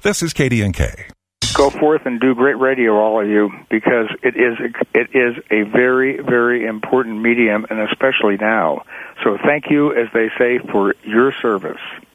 This is KDNK. Go forth and do great radio, all of you, because it is a very, very important medium, and especially now. So thank you, as they say, for your service.